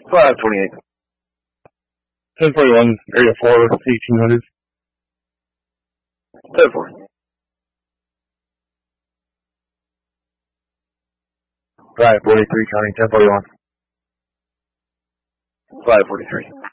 528. 1041, area 4, 1800. 10-4. 543, County 1041. 543.